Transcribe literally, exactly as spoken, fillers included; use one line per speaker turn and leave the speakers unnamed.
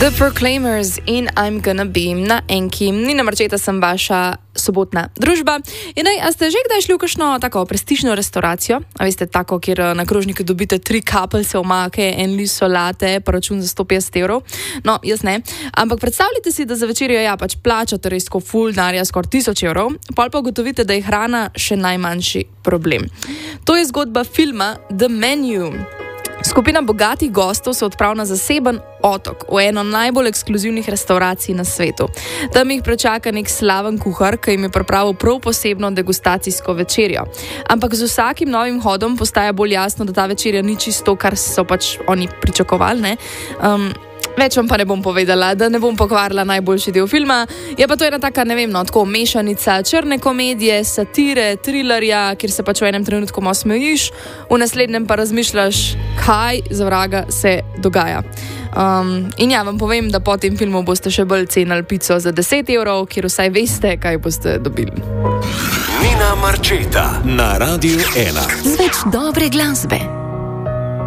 The Proclaimers in I'm Gonna Be na Enki. Nina Marčeta sem vaša sobotna družba. In aj, a ste že kdaj šli v kakšno tako prestižno restauracijo? A veste, tako, kjer na krožniku dobite tri kapelce omake, en list solate, pa račun za sto petdeset evrov? No, jaz ne. Ampak predstavljate si, da za večerjo ja pač plačate res ko ful denarja, skoraj tisoč evrov, pol pa ugotovite, da je hrana še najmanjši problem. To je zgodba filma The Menu. Skupina bogatih gostov se odpravlja na zaseben otok v eno najbolj ekskluzivnih restauracij na svetu. Tam jih prečaka nek slaven kuhar, ki jim je pripravil prav posebno degustacijsko večerjo. Ampak z vsakim novim hodom postaja bolj jasno, da ta večerja ni čisto, kar so pač oni pričakovali, ne? Um, Več vam pa ne bom povedala, da ne bom pokvarila najboljši del filma. Je pa to ena taka, ne vem, no, tako mešanica črne komedije, satire, thrillerja, kjer se pač v enem trenutku malo smejiš, v naslednjem pa razmišljaš, kaj za vraga se dogaja. Um, in ja, vam povem, da po tem filmu boste še bolj cenili pico za deset evrov, kjer vsaj veste, kaj boste dobili.
Nina Marčeta na Radiu ena.
Z več dobre glasbe.